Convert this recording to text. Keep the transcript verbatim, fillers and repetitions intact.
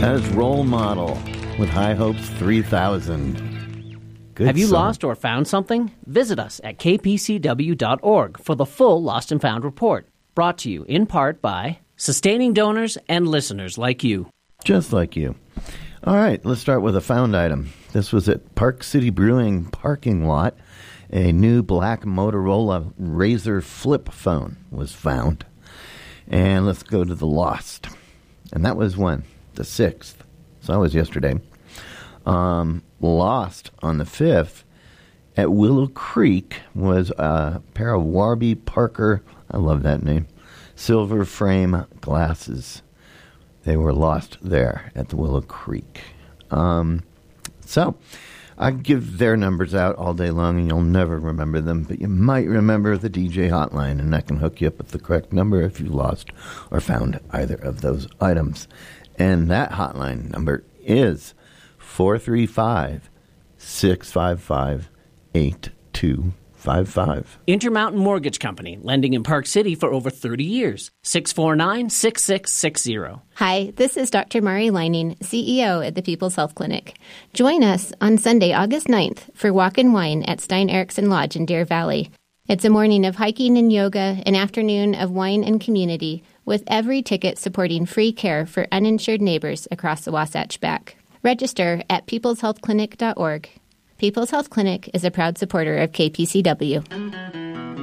That is Role Model with High Hopes three thousand. Good Have you song. lost or found something? Visit us at k p c w dot org for the full Lost and Found report. Brought to you in part by sustaining donors and listeners like you. Just like you. All right, let's start with a found item. This was at Park City Brewing parking lot. A new black Motorola Razr flip phone was found. And let's go to the lost. And that was when? The sixth. So that was yesterday. Um, lost on the fifth at Willow Creek was a pair of Warby Parker, I love that name, silver frame glasses. They were lost there at the Willow Creek. Um, so I give their numbers out all day long, and you'll never remember them, but you might remember the D J hotline, and that can hook you up with the correct number if you lost or found either of those items. And that hotline number is four three five, six five five, eight two five five. Intermountain Mortgage Company, lending in Park City for over thirty years. six four nine, six six six zero. Hi, this is Doctor Mari Leining, C E O at the People's Health Clinic. Join us on Sunday, August ninth for Walk and Wine at Stein Eriksen Lodge in Deer Valley. It's a morning of hiking and yoga, an afternoon of wine and community, with every ticket supporting free care for uninsured neighbors across the Wasatch Back. Register at peoples health clinic dot org. People's Health Clinic is a proud supporter of K P C W.